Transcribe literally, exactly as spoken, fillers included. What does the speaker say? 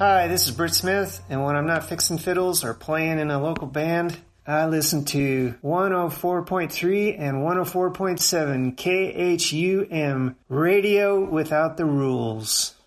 Hi, this is Britt Smith, and when I'm not fixing fiddles or playing in a local band, I listen to one oh four point three and one oh four point seven K H U M, Radio Without the Rules.